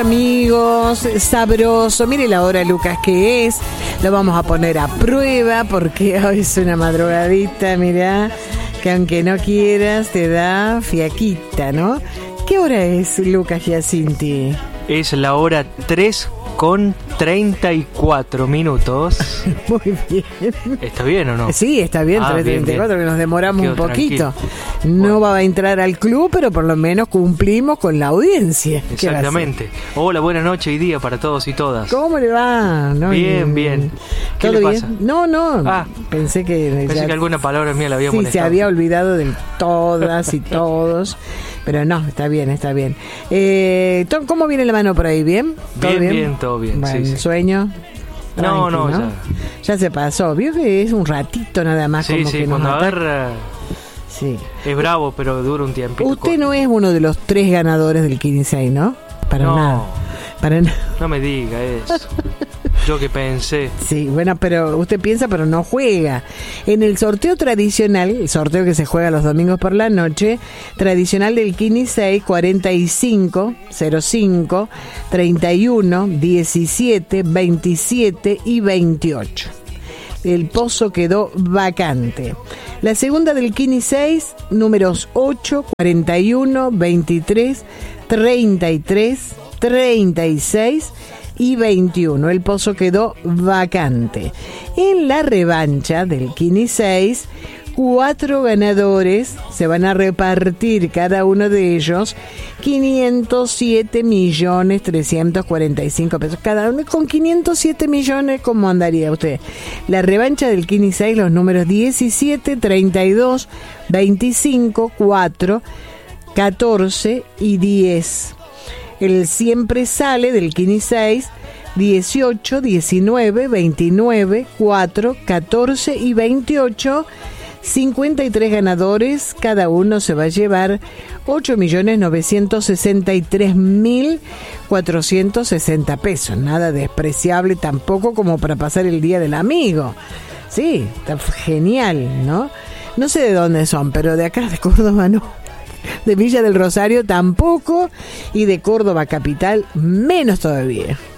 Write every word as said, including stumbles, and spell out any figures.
Amigos, sabroso. Mire la hora, Lucas, que es. Lo vamos a poner a prueba porque hoy es una madrugadita, mirá, que aunque no quieras te da fiaquita, ¿no? ¿Qué hora es, Lucas Giacinti? Es la hora tres con treinta y cuatro minutos. Muy bien. ¿Está bien o no? Sí, está bien, ah, tres treinta y cuatro, que nos demoramos Quedo un poquito. Tranquilo. No bueno. va a entrar al club, pero por lo menos cumplimos con la audiencia. Exactamente. Hola, buenas noches y día para todos y todas. ¿Cómo le va? ¿No? Bien, bien. ¿Qué ¿Todo le bien? pasa? No, no. Ah, pensé que... Pensé ya... que alguna palabra mía la había sí, molestado. se había olvidado de todas y todos. Pero no, está bien, está bien. Eh, Tom, ¿cómo viene la mano por ahí? ¿Bien? ¿Todo bien? Bien, todo bien. Bueno, sí, sí. ¿sueño? No, Tranqui, no, ¿no? ya. Ya se pasó. Vio que es un ratito nada más. Sí, como sí, que nos cuando ataca. agarra Sí. es bravo, pero dura un tiempito. Usted no es uno de los tres ganadores del quince, ¿no? Para No. nada. Para nada. No me diga eso. Yo que pensé. Sí, bueno, pero usted piensa, pero no juega. En el sorteo tradicional, el sorteo que se juega los domingos por la noche, tradicional del quince, cuarenta y cinco, cero cinco, treinta y uno, diecisiete, veintisiete y veintiocho. El pozo quedó vacante. La segunda del quince, números ocho, cuarenta y uno, veintitrés, treinta y tres, treinta y seis y veintiuno. El pozo quedó vacante. En la revancha del quince, cuatro ganadores se van a repartir cada uno de ellos quinientos siete millones trescientos cuarenta y cinco pesos. Cada uno con quinientos siete millones, ¿cómo andaría usted? La revancha del quince, los números diecisiete, treinta y dos, veinticinco, cuatro, catorce y diez. El siempre sale del quince, dieciocho, diecinueve, veintinueve, cuatro, catorce y veintiocho. cincuenta y tres ganadores, cada uno se va a llevar ocho millones novecientos sesenta y tres mil cuatrocientos sesenta pesos. Nada despreciable tampoco como para pasar el día del amigo. Sí, está genial, ¿no? No sé de dónde son, pero de acá de Córdoba no. De Villa del Rosario tampoco, y de Córdoba capital menos todavía.